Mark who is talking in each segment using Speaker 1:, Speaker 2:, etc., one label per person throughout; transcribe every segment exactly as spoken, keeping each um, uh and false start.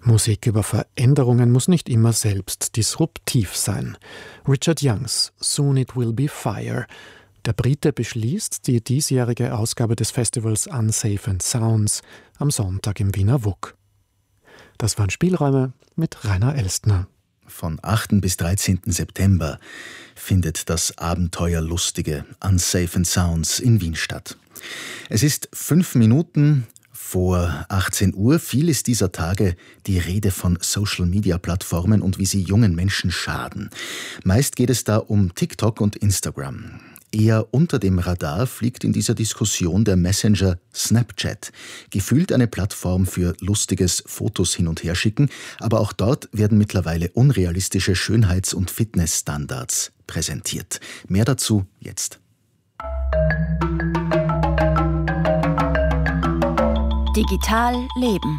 Speaker 1: Musik über Veränderungen muss nicht immer selbst disruptiv sein. Richard Youngs Soon It Will Be Fire. Der Brite beschließt die diesjährige Ausgabe des Festivals Unsafe and Sounds am Sonntag im Wiener W U K. Das waren Spielräume mit Rainer Elstner.
Speaker 2: Von achten bis dreizehnten September findet das abenteuerlustige Unsafe and Sounds in Wien statt. Es ist fünf Minuten vor achtzehn Uhr. Viel ist dieser Tage die Rede von Social-Media-Plattformen und wie sie jungen Menschen schaden. Meist geht es da um TikTok und Instagram. Eher unter dem Radar fliegt in dieser Diskussion der Messenger Snapchat. Gefühlt eine Plattform für lustiges Fotos hin und her schicken, aber auch dort werden mittlerweile unrealistische Schönheits- und Fitnessstandards präsentiert. Mehr dazu jetzt.
Speaker 3: Digital leben.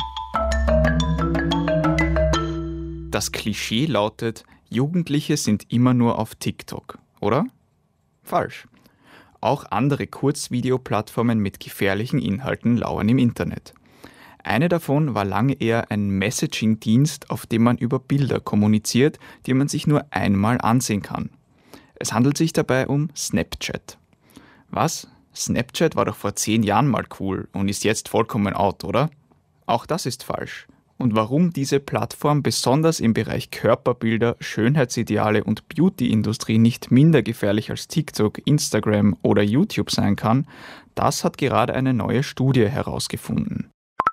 Speaker 4: Das Klischee lautet, Jugendliche sind immer nur auf TikTok, oder? Falsch. Auch andere Kurzvideoplattformen mit gefährlichen Inhalten lauern im Internet. Eine davon war lange eher ein Messaging-Dienst, auf dem man über Bilder kommuniziert, die man sich nur einmal ansehen kann. Es handelt sich dabei um Snapchat. Was? Snapchat war doch vor zehn Jahren mal cool und ist jetzt vollkommen out, oder? Auch das ist falsch. Und warum diese Plattform besonders im Bereich Körperbilder, Schönheitsideale und Beauty-Industrie nicht minder gefährlich als TikTok, Instagram oder YouTube sein kann, das hat gerade eine neue Studie herausgefunden.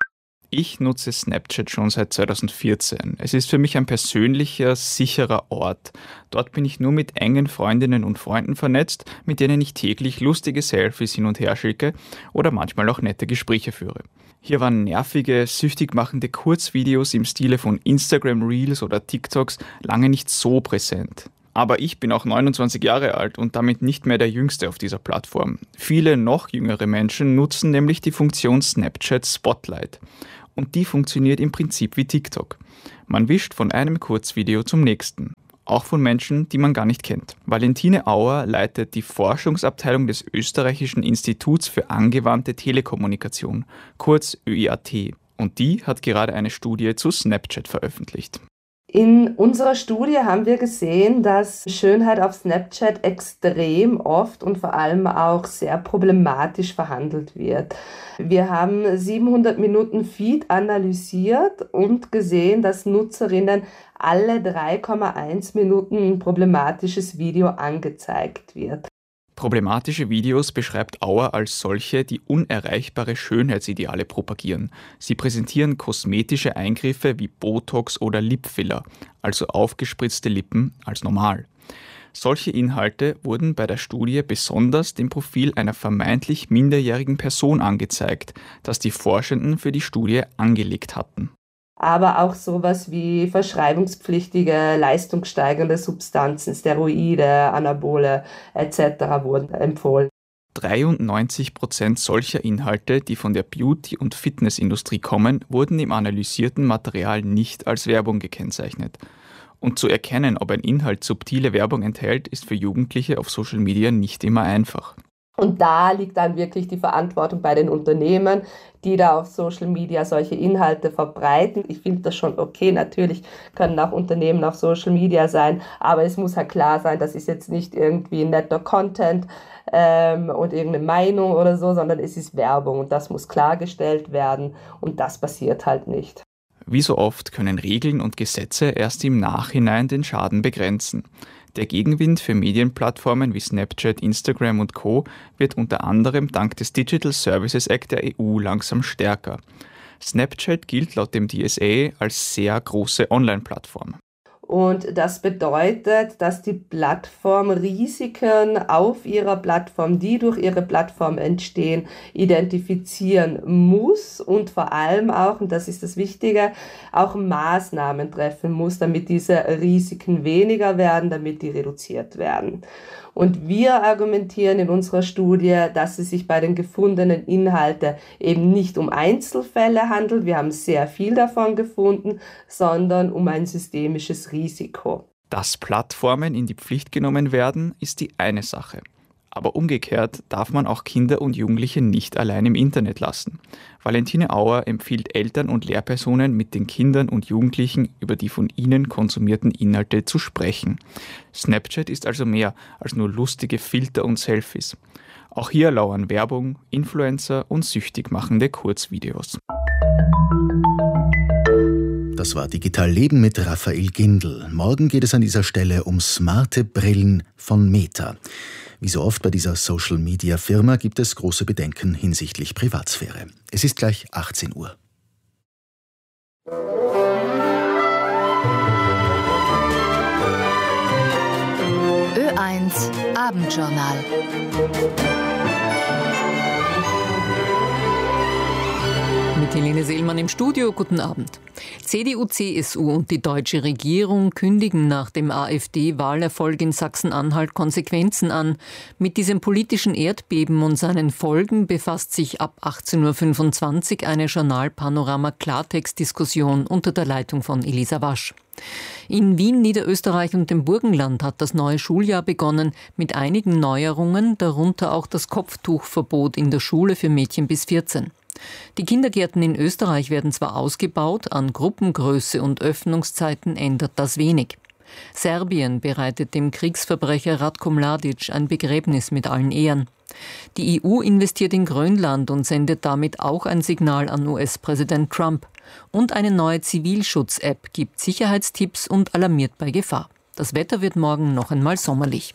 Speaker 4: Ich nutze Snapchat schon seit zweitausendvierzehn. Es ist für mich ein persönlicher, sicherer Ort. Dort bin ich nur mit engen Freundinnen und Freunden vernetzt, mit denen ich täglich lustige Selfies hin und her schicke oder manchmal auch nette Gespräche führe. Hier waren nervige, süchtig machende Kurzvideos im Stile von Instagram Reels oder TikToks lange nicht so präsent. Aber ich bin auch neunundzwanzig Jahre alt und damit nicht mehr der Jüngste auf dieser Plattform. Viele noch jüngere Menschen nutzen nämlich die Funktion Snapchat Spotlight. Und die funktioniert im Prinzip wie TikTok. Man wischt von einem Kurzvideo zum nächsten. Auch von Menschen, die man gar nicht kennt. Valentine Auer leitet die Forschungsabteilung des Österreichischen Instituts für angewandte Telekommunikation, kurz Ö I A T. Und die hat gerade eine Studie zu Snapchat veröffentlicht.
Speaker 5: In unserer Studie haben wir gesehen, dass Schönheit auf Snapchat extrem oft und vor allem auch sehr problematisch verhandelt wird. Wir haben siebenhundert Minuten Feed analysiert und gesehen, dass Nutzerinnen alle drei Komma eins Minuten ein problematisches Video angezeigt wird.
Speaker 4: Problematische Videos beschreibt Auer als solche, die unerreichbare Schönheitsideale propagieren. Sie präsentieren kosmetische Eingriffe wie Botox oder Lipfiller, also aufgespritzte Lippen, als normal. Solche Inhalte wurden bei der Studie besonders dem Profil einer vermeintlich minderjährigen Person angezeigt, das die Forschenden für die Studie angelegt hatten.
Speaker 5: Aber auch sowas wie verschreibungspflichtige, leistungssteigernde Substanzen, Steroide, Anabole et cetera wurden empfohlen.
Speaker 4: dreiundneunzig Prozent solcher Inhalte, die von der Beauty- und Fitnessindustrie kommen, wurden im analysierten Material nicht als Werbung gekennzeichnet. Und zu erkennen, ob ein Inhalt subtile Werbung enthält, ist für Jugendliche auf Social Media nicht immer einfach.
Speaker 5: Und da liegt dann wirklich die Verantwortung bei den Unternehmen, die da auf Social Media solche Inhalte verbreiten. Ich finde das schon okay, natürlich können auch Unternehmen auf Social Media sein, aber es muss halt klar sein, das ist jetzt nicht irgendwie netter Content ähm, und irgendeine Meinung oder so, sondern es ist Werbung und das muss klargestellt werden und das passiert halt nicht.
Speaker 4: Wie so oft können Regeln und Gesetze erst im Nachhinein den Schaden begrenzen. Der Gegenwind für Medienplattformen wie Snapchat, Instagram und Co. wird unter anderem dank des Digital Services Act der E U langsam stärker. Snapchat gilt laut dem D S A als sehr große Online-Plattform.
Speaker 5: Und das bedeutet, dass die Plattform Risiken auf ihrer Plattform, die durch ihre Plattform entstehen, identifizieren muss und vor allem auch, und das ist das Wichtige, auch Maßnahmen treffen muss, damit diese Risiken weniger werden, damit die reduziert werden. Und wir argumentieren in unserer Studie, dass es sich bei den gefundenen Inhalten eben nicht um Einzelfälle handelt, wir haben sehr viel davon gefunden, sondern um ein systemisches Risiko.
Speaker 4: Dass Plattformen in die Pflicht genommen werden, ist die eine Sache. Aber umgekehrt darf man auch Kinder und Jugendliche nicht allein im Internet lassen. Valentine Auer empfiehlt Eltern und Lehrpersonen, mit den Kindern und Jugendlichen über die von ihnen konsumierten Inhalte zu sprechen. Snapchat ist also mehr als nur lustige Filter und Selfies. Auch hier lauern Werbung, Influencer und süchtig machende Kurzvideos.
Speaker 2: Das war Digital Leben mit Raphael Gindl. Morgen geht es an dieser Stelle um smarte Brillen von Meta. Wie so oft bei dieser Social-Media-Firma gibt es große Bedenken hinsichtlich Privatsphäre. Es ist gleich achtzehn Uhr.
Speaker 3: Ö eins Abendjournal.
Speaker 6: Mit Helene Seelmann im Studio, guten Abend. C D U, C S U und die deutsche Regierung kündigen nach dem AfD-Wahlerfolg in Sachsen-Anhalt Konsequenzen an. Mit diesem politischen Erdbeben und seinen Folgen befasst sich ab achtzehn Uhr fünfundzwanzig eine Journal-Panorama-Klartext-Diskussion unter der Leitung von Elisa Wasch. In Wien, Niederösterreich und dem Burgenland hat das neue Schuljahr begonnen mit einigen Neuerungen, darunter auch das Kopftuchverbot in der Schule für Mädchen bis vierzehn. Die Kindergärten in Österreich werden zwar ausgebaut, an Gruppengröße und Öffnungszeiten ändert das wenig. Serbien bereitet dem Kriegsverbrecher Ratko Mladic ein Begräbnis mit allen Ehren. Die E U investiert in Grönland und sendet damit auch ein Signal an U S-Präsident Trump. Und eine neue Zivilschutz-App gibt Sicherheitstipps und alarmiert bei Gefahr. Das Wetter wird morgen noch einmal sommerlich.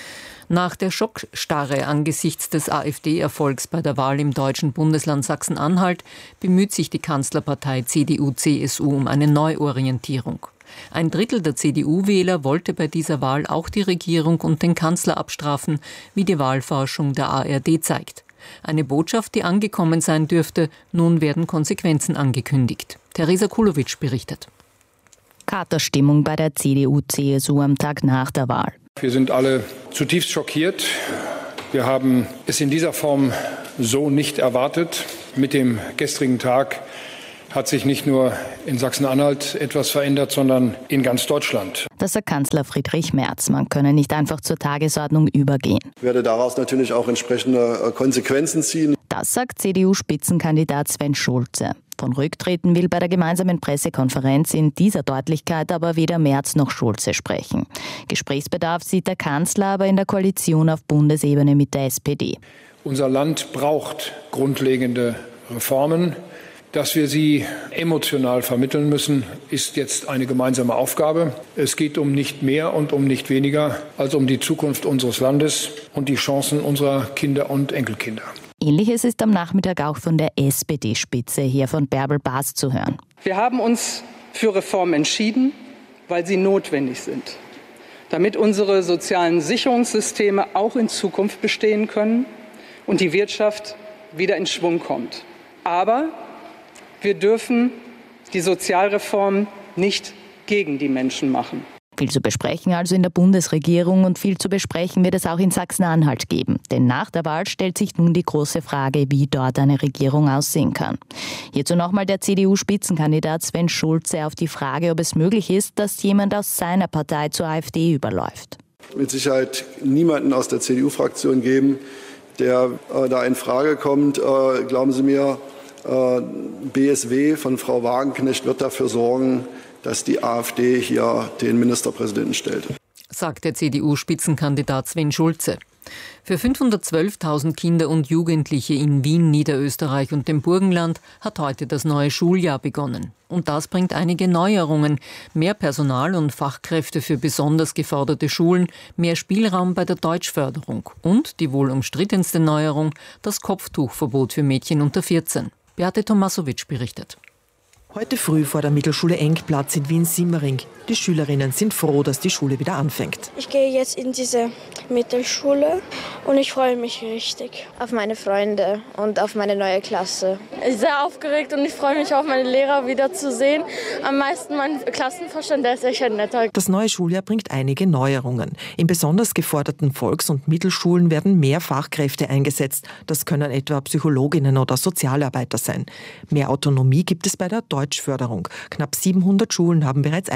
Speaker 6: Nach der Schockstarre angesichts des AfD-Erfolgs bei der Wahl im deutschen Bundesland Sachsen-Anhalt bemüht sich die Kanzlerpartei C D U C S U um eine Neuorientierung. Ein Drittel der C D U-Wähler wollte bei dieser Wahl auch die Regierung und den Kanzler abstrafen, wie die Wahlforschung der A R D zeigt. Eine Botschaft, die angekommen sein dürfte. Nun werden Konsequenzen angekündigt. Theresa Kulowitsch berichtet.
Speaker 3: Katerstimmung bei der C D U C S U am Tag nach der Wahl.
Speaker 7: Wir sind alle zutiefst schockiert. Wir haben es in dieser Form so nicht erwartet. Mit dem gestrigen Tag hat sich nicht nur in Sachsen-Anhalt etwas verändert, sondern in ganz Deutschland.
Speaker 3: Das sagt Kanzler Friedrich Merz. Man könne nicht einfach zur Tagesordnung übergehen.
Speaker 8: Ich werde daraus natürlich auch entsprechende Konsequenzen ziehen.
Speaker 3: Das sagt C D U-Spitzenkandidat Sven Schulze. Von Rücktreten will bei der gemeinsamen Pressekonferenz in dieser Deutlichkeit aber weder Merz noch Schulze sprechen. Gesprächsbedarf sieht der Kanzler aber in der Koalition auf Bundesebene mit der S P D.
Speaker 7: Unser Land braucht grundlegende Reformen. Dass wir sie emotional vermitteln müssen, ist jetzt eine gemeinsame Aufgabe. Es geht um nicht mehr und um nicht weniger als um die Zukunft unseres Landes und die Chancen unserer Kinder und Enkelkinder.
Speaker 3: Ähnliches ist am Nachmittag auch von der S P D-Spitze hier von Bärbel Baas zu hören.
Speaker 9: Wir haben uns für Reformen entschieden, weil sie notwendig sind, damit unsere sozialen Sicherungssysteme auch in Zukunft bestehen können und die Wirtschaft wieder in Schwung kommt. Aber wir dürfen die Sozialreform nicht gegen die Menschen machen.
Speaker 3: Viel zu besprechen also in der Bundesregierung und viel zu besprechen wird es auch in Sachsen-Anhalt geben. Denn nach der Wahl stellt sich nun die große Frage, wie dort eine Regierung aussehen kann. Hierzu nochmal der C D U-Spitzenkandidat Sven Schulze auf die Frage, ob es möglich ist, dass jemand aus seiner Partei zur AfD überläuft.
Speaker 8: Mit Sicherheit niemanden aus der C D U-Fraktion geben, der äh, da in Frage kommt. Äh, glauben Sie mir, äh, B S W von Frau Wagenknecht wird dafür sorgen, dass die AfD hier den Ministerpräsidenten stellt.
Speaker 6: Sagt der C D U-Spitzenkandidat Sven Schulze. Für fünfhundertzwölftausend Kinder und Jugendliche in Wien, Niederösterreich und dem Burgenland hat heute das neue Schuljahr begonnen. Und das bringt einige Neuerungen. Mehr Personal und Fachkräfte für besonders geförderte Schulen, mehr Spielraum bei der Deutschförderung und die wohl umstrittenste Neuerung, das Kopftuchverbot für Mädchen unter vierzehn. Beate Tomasowitsch berichtet.
Speaker 10: Heute früh vor der Mittelschule Engplatz in Wien-Simmering. Die Schülerinnen sind froh, dass die Schule wieder anfängt.
Speaker 11: Ich gehe jetzt in diese Mittelschule und ich freue mich richtig.
Speaker 12: Auf meine Freunde und auf meine neue Klasse.
Speaker 13: Ich bin sehr aufgeregt und ich freue mich auch, meine Lehrer wiederzusehen. Am meisten mein Klassenvorstand, der ist echt ein netter.
Speaker 10: Das neue Schuljahr bringt einige Neuerungen. In besonders geforderten Volks- und Mittelschulen werden mehr Fachkräfte eingesetzt. Das können etwa Psychologinnen oder Sozialarbeiter sein. Mehr Autonomie gibt es bei der Deutschförderung. Knapp siebenhundert Schulen haben bereits eigenständig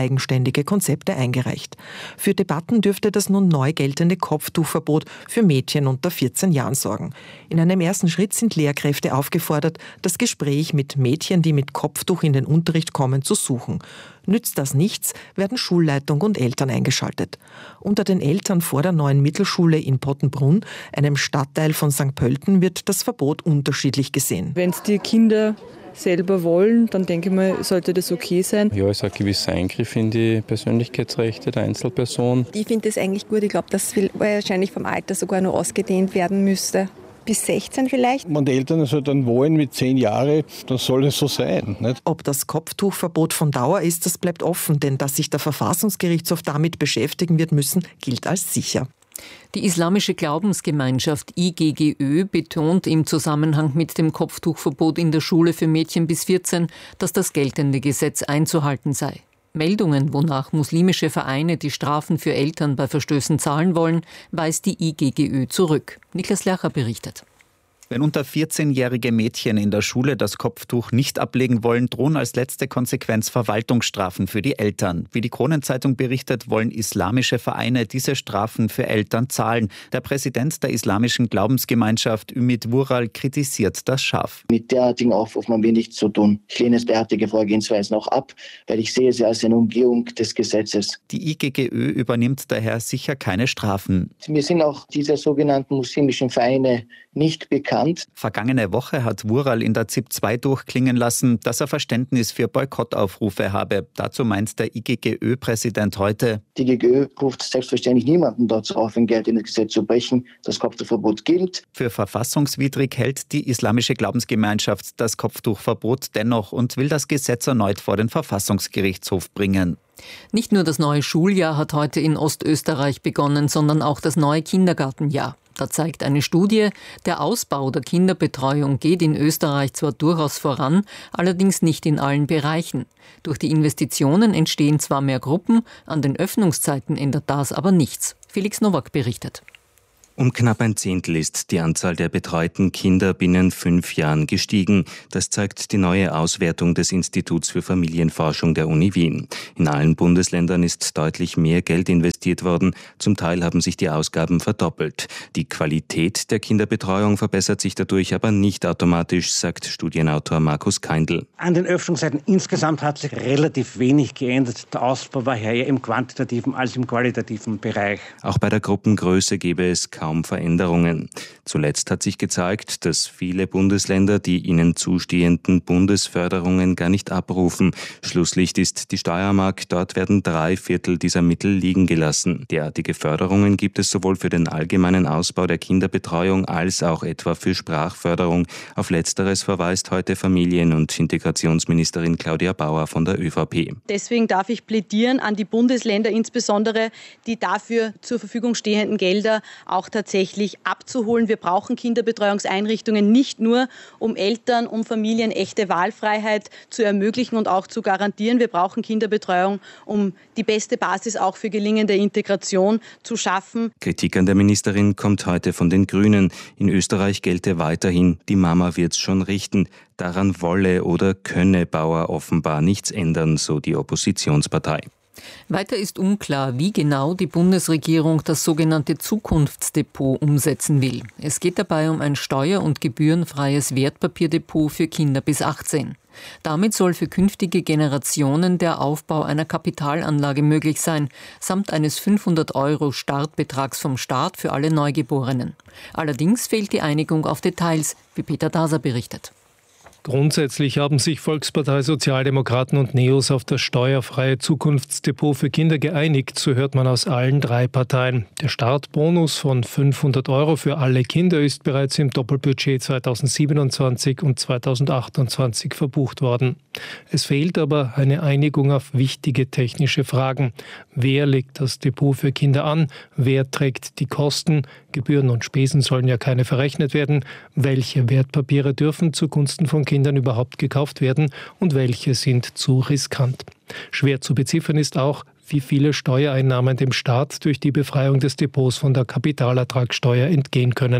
Speaker 10: notwendige Konzepte eingereicht. Für Debatten dürfte das nun neu geltende Kopftuchverbot für Mädchen unter vierzehn Jahren sorgen. In einem ersten Schritt sind Lehrkräfte aufgefordert, das Gespräch mit Mädchen, die mit Kopftuch in den Unterricht kommen, zu suchen. Nützt das nichts, werden Schulleitung und Eltern eingeschaltet. Unter den Eltern vor der neuen Mittelschule in Pottenbrunn, einem Stadtteil von Sankt Pölten, wird das Verbot unterschiedlich gesehen.
Speaker 14: Wenn es die Kinder selber wollen, dann denke ich mal, sollte das okay sein.
Speaker 15: Ja, es ist ein gewisser Eingriff in die Persönlichkeitsrechte der Einzelperson.
Speaker 16: Ich finde das eigentlich gut. Ich glaube, dass wahrscheinlich vom Alter sogar noch ausgedehnt werden müsste. Bis sechzehn vielleicht.
Speaker 17: Wenn die Eltern also dann wollen mit zehn Jahren, dann soll es so sein. Nicht?
Speaker 10: Ob das Kopftuchverbot von Dauer ist, das bleibt offen, denn dass sich der Verfassungsgerichtshof damit beschäftigen wird müssen, gilt als sicher.
Speaker 6: Die islamische Glaubensgemeinschaft I G G Ö betont im Zusammenhang mit dem Kopftuchverbot in der Schule für Mädchen bis vierzehn, dass das geltende Gesetz einzuhalten sei. Meldungen, wonach muslimische Vereine die Strafen für Eltern bei Verstößen zahlen wollen, weist die I G G Ö zurück. Niklas Lercher berichtet.
Speaker 18: Wenn unter vierzehnjährige Mädchen in der Schule das Kopftuch nicht ablegen wollen, drohen als letzte Konsequenz Verwaltungsstrafen für die Eltern. Wie die Kronenzeitung berichtet, wollen islamische Vereine diese Strafen für Eltern zahlen. Der Präsident der islamischen Glaubensgemeinschaft, Ümit Vural, kritisiert das scharf.
Speaker 19: Mit derartigen Aufrufen haben wir nichts zu tun. Ich lehne es derartige Vorgehensweisen auch ab, weil ich sehe sie als eine Umgehung des Gesetzes.
Speaker 18: Die I G G Ö übernimmt daher sicher keine Strafen.
Speaker 19: Mir sind auch diese sogenannten muslimischen Vereine nicht bekannt.
Speaker 18: Vergangene Woche hat Vural in der Z I P zwei durchklingen lassen, dass er Verständnis für Boykottaufrufe habe. Dazu meint der I G G Ö-Präsident heute:
Speaker 19: Die I G G Ö ruft selbstverständlich niemanden dazu auf, ein geltendes Gesetz zu brechen. Das Kopftuchverbot gilt.
Speaker 18: Für verfassungswidrig hält die islamische Glaubensgemeinschaft das Kopftuchverbot dennoch und will das Gesetz erneut vor den Verfassungsgerichtshof bringen.
Speaker 6: Nicht nur das neue Schuljahr hat heute in Ostösterreich begonnen, sondern auch das neue Kindergartenjahr. Da zeigt eine Studie, der Ausbau der Kinderbetreuung geht in Österreich zwar durchaus voran, allerdings nicht in allen Bereichen. Durch die Investitionen entstehen zwar mehr Gruppen, an den Öffnungszeiten ändert das aber nichts. Felix Nowak berichtet.
Speaker 20: Um knapp ein Zehntel ist die Anzahl der betreuten Kinder binnen fünf Jahren gestiegen. Das zeigt die neue Auswertung des Instituts für Familienforschung der Uni Wien. In allen Bundesländern ist deutlich mehr Geld investiert worden. Zum Teil haben sich die Ausgaben verdoppelt. Die Qualität der Kinderbetreuung verbessert sich dadurch aber nicht automatisch, sagt Studienautor Markus Keindl.
Speaker 21: An den Öffnungszeiten insgesamt hat sich relativ wenig geändert. Der Ausbau war eher im quantitativen als im qualitativen Bereich.
Speaker 20: Auch bei der Gruppengröße gäbe es kaum Veränderungen. Zuletzt hat sich gezeigt, dass viele Bundesländer die ihnen zustehenden Bundesförderungen gar nicht abrufen. Schlusslicht ist die Steiermark. Dort werden drei Viertel dieser Mittel liegen gelassen. Derartige Förderungen gibt es sowohl für den allgemeinen Ausbau der Kinderbetreuung als auch etwa für Sprachförderung. Auf Letzteres verweist heute Familien- und Integrationsministerin Claudia Bauer von der ÖVP.
Speaker 22: Deswegen darf ich plädieren an die Bundesländer, insbesondere die dafür zur Verfügung stehenden Gelder auch tatsächlich abzuholen. Wir brauchen Kinderbetreuungseinrichtungen nicht nur, um Eltern, um Familien echte Wahlfreiheit zu ermöglichen und auch zu garantieren. Wir brauchen Kinderbetreuung, um die beste Basis auch für gelingende Integration zu schaffen.
Speaker 20: Kritik an der Ministerin kommt heute von den Grünen. In Österreich gelte weiterhin, die Mama wird's schon richten. Daran wolle oder könne Bauer offenbar nichts ändern, so die Oppositionspartei.
Speaker 6: Weiter ist unklar, wie genau die Bundesregierung das sogenannte Zukunftsdepot umsetzen will. Es geht dabei um ein steuer- und gebührenfreies Wertpapierdepot für Kinder bis achtzehn. Damit soll für künftige Generationen der Aufbau einer Kapitalanlage möglich sein, samt eines fünfhundert Euro Startbetrags vom Staat für alle Neugeborenen. Allerdings fehlt die Einigung auf Details, wie Peter Daser berichtet.
Speaker 23: Grundsätzlich haben sich Volkspartei, Sozialdemokraten und Neos auf das steuerfreie Zukunftsdepot für Kinder geeinigt, so hört man aus allen drei Parteien. Der Startbonus von fünfhundert Euro für alle Kinder ist bereits im Doppelbudget zweitausendsiebenundzwanzig und zweitausendachtundzwanzig verbucht worden. Es fehlt aber eine Einigung auf wichtige technische Fragen. Wer legt das Depot für Kinder an? Wer trägt die Kosten? Gebühren und Spesen sollen ja keine verrechnet werden. Welche Wertpapiere dürfen zugunsten von Kindern überhaupt gekauft werden und welche sind zu riskant? Schwer zu beziffern ist auch, wie viele Steuereinnahmen dem Staat durch die Befreiung des Depots von der Kapitalertragssteuer entgehen können.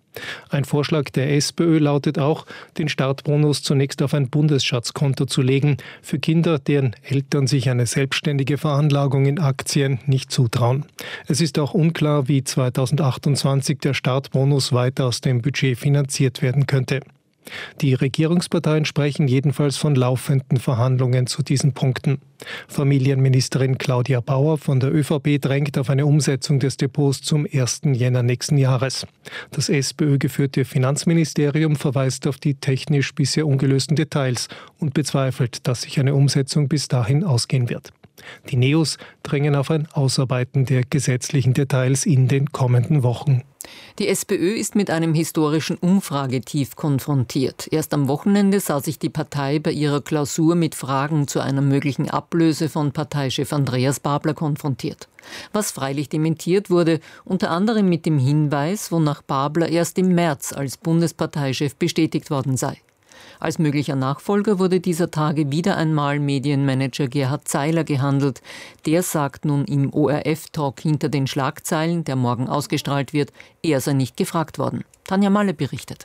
Speaker 23: Ein Vorschlag der SPÖ lautet auch, den Startbonus zunächst auf ein Bundesschatzkonto zu legen, für Kinder, deren Eltern sich eine selbstständige Veranlagung in Aktien nicht zutrauen. Es ist auch unklar, wie zweitausendachtundzwanzig der Startbonus weiter aus dem Budget finanziert werden könnte. Die Regierungsparteien sprechen jedenfalls von laufenden Verhandlungen zu diesen Punkten. Familienministerin Claudia Bauer von der ÖVP drängt auf eine Umsetzung des Depots zum ersten Jänner nächsten Jahres. Das SPÖ-geführte Finanzministerium verweist auf die technisch bisher ungelösten Details und bezweifelt, dass sich eine Umsetzung bis dahin ausgehen wird. Die Neos drängen auf ein Ausarbeiten der gesetzlichen Details in den kommenden Wochen.
Speaker 6: Die SPÖ ist mit einem historischen Umfragetief konfrontiert. Erst am Wochenende sah sich die Partei bei ihrer Klausur mit Fragen zu einer möglichen Ablöse von Parteichef Andreas Babler konfrontiert. Was freilich dementiert wurde, unter anderem mit dem Hinweis, wonach Babler erst im März als Bundesparteichef bestätigt worden sei. Als möglicher Nachfolger wurde dieser Tage wieder einmal Medienmanager Gerhard Zeiler gehandelt. Der sagt nun im O R F-Talk hinter den Schlagzeilen, der morgen ausgestrahlt wird, er sei nicht gefragt worden. Tanja Malle berichtet.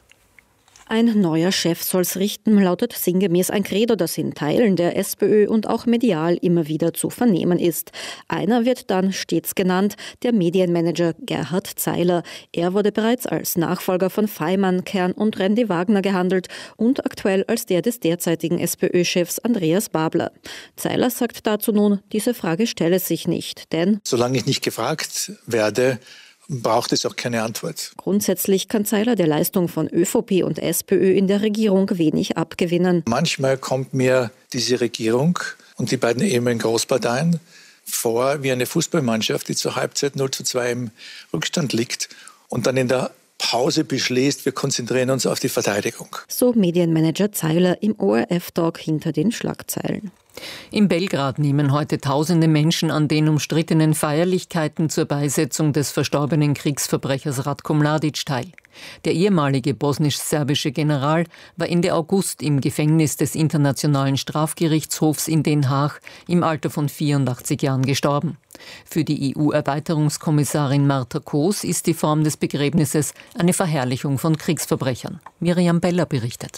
Speaker 1: Ein neuer Chef soll's richten, lautet sinngemäß ein Credo, das in Teilen der SPÖ und auch medial immer wieder zu vernehmen ist. Einer wird dann stets genannt, der Medienmanager Gerhard Zeiler. Er wurde bereits als Nachfolger von Faymann, Kern und Randy Wagner gehandelt und aktuell als der des derzeitigen SPÖ-Chefs Andreas Babler. Zeiler sagt dazu nun, diese Frage stelle sich nicht, denn
Speaker 4: solange ich nicht gefragt werde, braucht es auch keine Antwort.
Speaker 1: Grundsätzlich kann Zeiler der Leistung von ÖVP und SPÖ in der Regierung wenig abgewinnen.
Speaker 4: Manchmal kommt mir diese Regierung und die beiden ehemaligen Großparteien vor wie eine Fußballmannschaft, die zur Halbzeit null zu zwei im Rückstand liegt und dann in der Pause beschließt, wir konzentrieren uns auf die Verteidigung.
Speaker 1: So Medienmanager Zeiler im O R F-Talk hinter den Schlagzeilen.
Speaker 6: In Belgrad nehmen heute tausende Menschen an den umstrittenen Feierlichkeiten zur Beisetzung des verstorbenen Kriegsverbrechers Ratko Mladic teil. Der ehemalige bosnisch-serbische General war Ende August im Gefängnis des Internationalen Strafgerichtshofs in Den Haag im Alter von vierundachtzig Jahren gestorben. Für die E U-Erweiterungskommissarin Marta Koos ist die Form des Begräbnisses eine Verherrlichung von Kriegsverbrechern. Miriam Beller berichtet.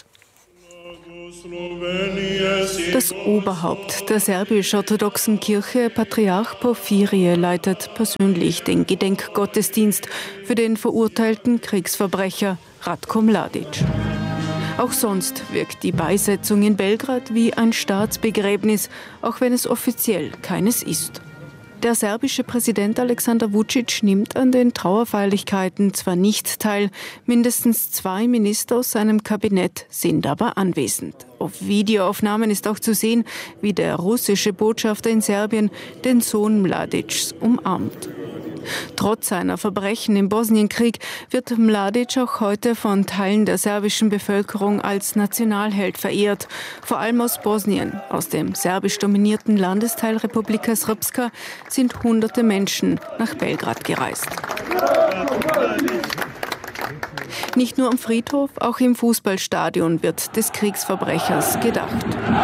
Speaker 5: Das Oberhaupt der serbisch-orthodoxen Kirche, Patriarch Porphyrie, leitet persönlich den Gedenkgottesdienst für den verurteilten Kriegsverbrecher Ratko Mladic. Auch sonst wirkt die Beisetzung in Belgrad wie ein Staatsbegräbnis, auch wenn es offiziell keines ist. Der serbische Präsident Aleksandar Vučić nimmt an den Trauerfeierlichkeiten zwar nicht teil, mindestens zwei Minister aus seinem Kabinett sind aber anwesend. Auf Videoaufnahmen ist auch zu sehen, wie der russische Botschafter in Serbien den Sohn Mladics umarmt. Trotz seiner Verbrechen im Bosnienkrieg wird Mladic auch heute von Teilen der serbischen Bevölkerung als Nationalheld verehrt. Vor allem aus Bosnien, aus dem serbisch dominierten Landesteil Republika Srpska, sind hunderte Menschen nach Belgrad gereist. Nicht nur am Friedhof, auch im Fußballstadion wird des Kriegsverbrechers gedacht.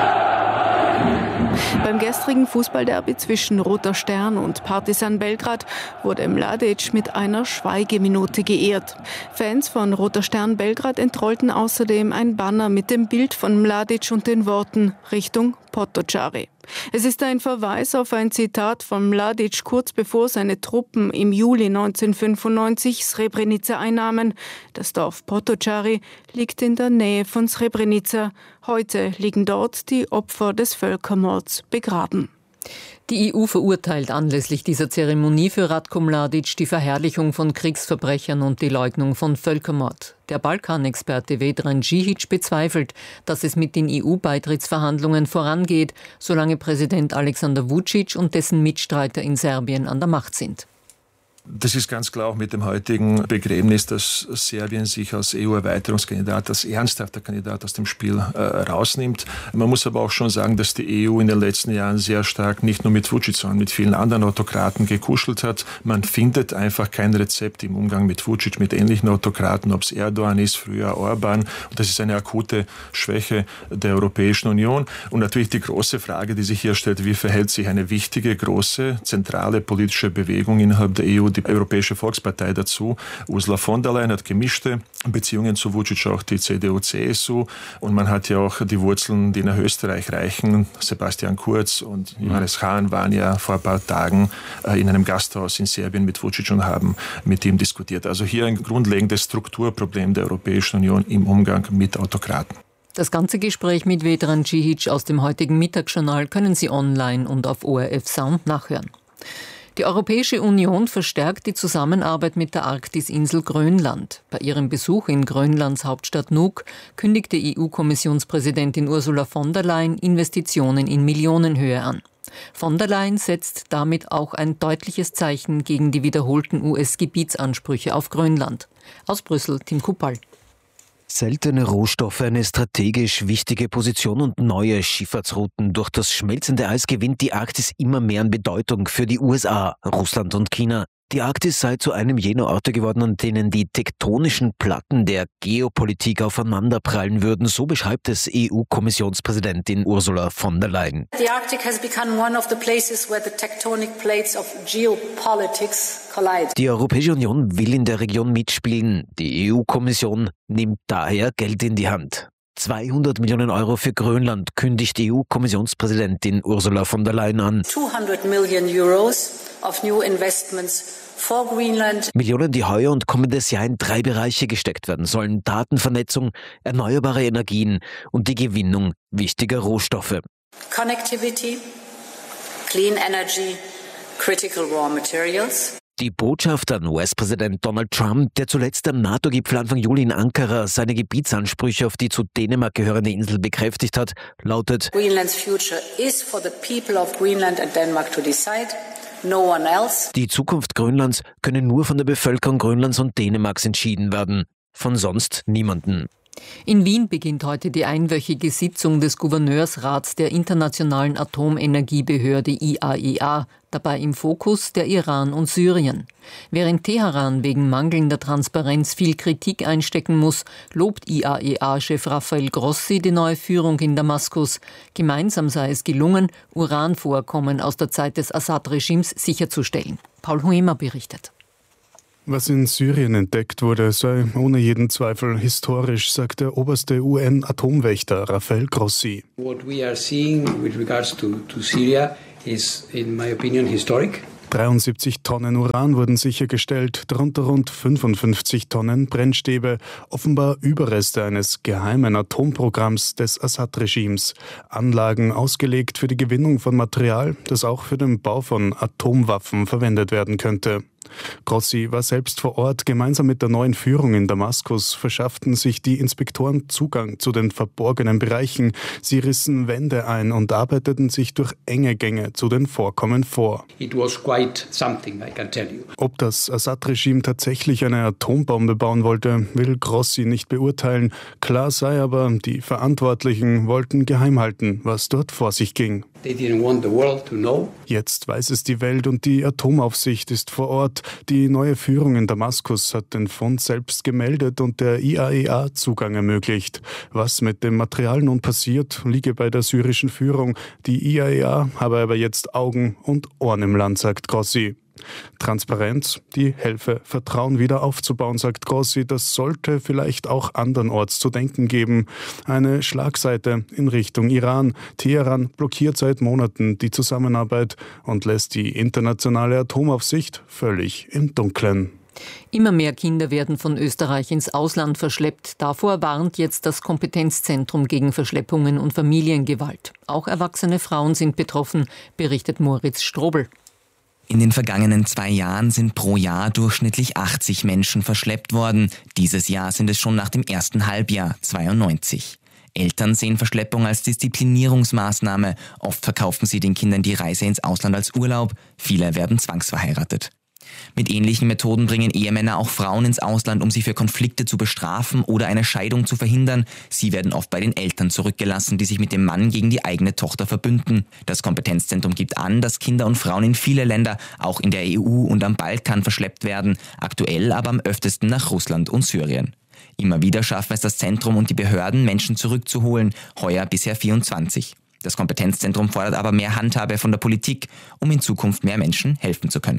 Speaker 5: Beim gestrigen Fußballderby zwischen Roter Stern und Partizan Belgrad wurde Mladic mit einer Schweigeminute geehrt. Fans von Roter Stern Belgrad entrollten außerdem ein Banner mit dem Bild von Mladic und den Worten Richtung Potocari. Es ist ein Verweis auf ein Zitat von Mladic kurz bevor seine Truppen im Juli neunzehnhundertfünfundneunzig Srebrenica einnahmen. Das Dorf Potocari liegt in der Nähe von Srebrenica. Heute liegen dort die Opfer des Völkermords begraben.
Speaker 6: Die E U verurteilt anlässlich dieser Zeremonie für Ratko Mladic die Verherrlichung von Kriegsverbrechern und die Leugnung von Völkermord. Der Balkanexperte Vedran Džihić bezweifelt, dass es mit den E U-Beitrittsverhandlungen vorangeht, solange Präsident Aleksandar Vučić und dessen Mitstreiter in Serbien an der Macht sind.
Speaker 24: Das ist ganz klar auch mit dem heutigen Begräbnis, dass Serbien sich als E U-Erweiterungskandidat, als ernsthafter Kandidat aus dem Spiel äh, rausnimmt. Man muss aber auch schon sagen, dass die E U in den letzten Jahren sehr stark nicht nur mit Vučić, sondern mit vielen anderen Autokraten gekuschelt hat. Man findet einfach kein Rezept im Umgang mit Vučić, mit ähnlichen Autokraten, ob es Erdogan ist, früher Orban. Und das ist eine akute Schwäche der Europäischen Union. Und natürlich die große Frage, die sich hier stellt, wie verhält sich eine wichtige, große, zentrale politische Bewegung innerhalb der E U und die Europäische Volkspartei dazu. Ursula von der Leyen hat gemischte Beziehungen zu Vučić, auch die C D U C S U. Und man hat ja auch die Wurzeln, die nach Österreich reichen. Sebastian Kurz und Johannes Hahn waren ja vor ein paar Tagen in einem Gasthaus in Serbien mit Vučić und haben mit ihm diskutiert. Also hier ein grundlegendes Strukturproblem der Europäischen Union im Umgang mit Autokraten.
Speaker 6: Das ganze Gespräch mit Vedran Cihic aus dem heutigen Mittagsjournal können Sie online und auf O R F Sound nachhören. Die Europäische Union verstärkt die Zusammenarbeit mit der Arktisinsel Grönland. Bei ihrem Besuch in Grönlands Hauptstadt Nuuk kündigte E U-Kommissionspräsidentin Ursula von der Leyen Investitionen in Millionenhöhe an. Von der Leyen setzt damit auch ein deutliches Zeichen gegen die wiederholten U S-Gebietsansprüche auf Grönland. Aus Brüssel, Tim Kuppal.
Speaker 2: Seltene Rohstoffe, eine strategisch wichtige Position und neue Schifffahrtsrouten. Durch das schmelzende Eis gewinnt die Arktis immer mehr an Bedeutung für die U S A, Russland und China. Die Arktis sei zu einem jener Orte geworden, an denen die tektonischen Platten der Geopolitik aufeinanderprallen würden. So beschreibt es E U-Kommissionspräsidentin Ursula von der Leyen.
Speaker 3: The Arctic has become one of the places where the tectonic plates of geopolitics collide.
Speaker 2: Die Europäische Union will in der Region mitspielen. Die E U-Kommission nimmt daher Geld in die Hand. zweihundert Millionen Euro für Grönland kündigt E U-Kommissionspräsidentin Ursula von der Leyen an.
Speaker 3: zweihundert Millionen Euros of new investments for Greenland.
Speaker 2: Millionen, die heuer und kommendes Jahr in drei Bereiche gesteckt werden sollen: Datenvernetzung, erneuerbare Energien und die Gewinnung wichtiger Rohstoffe.
Speaker 3: Connectivity, clean energy, critical raw materials.
Speaker 2: Die Botschaft an U S-Präsident Donald Trump, der zuletzt am NATO-Gipfel Anfang Juli in Ankara seine Gebietsansprüche auf die zu Dänemark gehörende Insel bekräftigt hat, lautet:
Speaker 3: Greenland's future is for the people of Greenland and Denmark to decide. No one else.
Speaker 2: Die Zukunft Grönlands könne nur von der Bevölkerung Grönlands und Dänemarks entschieden werden. Von sonst niemanden.
Speaker 6: In Wien beginnt heute die einwöchige Sitzung des Gouverneursrats der Internationalen Atomenergiebehörde I A E A, dabei im Fokus der Iran und Syrien. Während Teheran wegen mangelnder Transparenz viel Kritik einstecken muss, lobt I A E A-Chef Rafael Grossi die neue Führung in Damaskus. Gemeinsam sei es gelungen, Uranvorkommen aus der Zeit des Assad-Regimes sicherzustellen. Paul Huemer berichtet.
Speaker 7: Was in Syrien entdeckt wurde, sei ohne jeden Zweifel historisch, sagt der oberste U N-Atomwächter Rafael Grossi.
Speaker 9: What we are seeing with regards to, to Syria is, in my opinion, historic.
Speaker 7: dreiundsiebzig Tonnen Uran wurden sichergestellt, darunter rund fünfundfünfzig Tonnen Brennstäbe, offenbar Überreste eines geheimen Atomprogramms des Assad-Regimes. Anlagen ausgelegt für die Gewinnung von Material, das auch für den Bau von Atomwaffen verwendet werden könnte. Grossi war selbst vor Ort. Gemeinsam mit der neuen Führung in Damaskus verschafften sich die Inspektoren Zugang zu den verborgenen Bereichen. Sie rissen Wände ein und arbeiteten sich durch enge Gänge zu den Vorkommen vor.
Speaker 9: It was quite something, I can tell you.
Speaker 7: Ob das Assad-Regime tatsächlich eine Atombombe bauen wollte, will Grossi nicht beurteilen. Klar sei aber, die Verantwortlichen wollten geheim halten, was dort vor sich ging.
Speaker 9: They didn't want the world to know.
Speaker 7: Jetzt weiß es die Welt und die Atomaufsicht ist vor Ort. Die neue Führung in Damaskus hat den Fund selbst gemeldet und der I A E A Zugang ermöglicht. Was mit dem Material nun passiert, liege bei der syrischen Führung. Die I A E A habe aber jetzt Augen und Ohren im Land, sagt Grossi. Transparenz, die helfe, Vertrauen wieder aufzubauen, sagt Grossi. Das sollte vielleicht auch andernorts zu denken geben. Eine Schlagseite in Richtung Iran. Teheran blockiert seit Monaten die Zusammenarbeit und lässt die internationale Atomaufsicht völlig im Dunkeln.
Speaker 6: Immer mehr Kinder werden von Österreich ins Ausland verschleppt. Davor warnt jetzt das Kompetenzzentrum gegen Verschleppungen und Familiengewalt. Auch erwachsene Frauen sind betroffen, berichtet Moritz Strobel.
Speaker 25: In den vergangenen zwei Jahren sind pro Jahr durchschnittlich achtzig Menschen verschleppt worden. Dieses Jahr sind es schon nach dem ersten Halbjahr zweiundneunzig. Eltern sehen Verschleppung als Disziplinierungsmaßnahme. Oft verkaufen sie den Kindern die Reise ins Ausland als Urlaub. Viele werden zwangsverheiratet. Mit ähnlichen Methoden bringen Ehemänner auch Frauen ins Ausland, um sie für Konflikte zu bestrafen oder eine Scheidung zu verhindern. Sie werden oft bei den Eltern zurückgelassen, die sich mit dem Mann gegen die eigene Tochter verbünden. Das Kompetenzzentrum gibt an, dass Kinder und Frauen in viele Länder, auch in der E U und am Balkan, verschleppt werden, aktuell aber am öftesten nach Russland und Syrien. Immer wieder schaffen es das Zentrum und die Behörden, Menschen zurückzuholen, heuer bisher vierundzwanzig. Das Kompetenzzentrum fordert aber mehr Handhabe von der Politik, um in Zukunft mehr Menschen helfen zu können.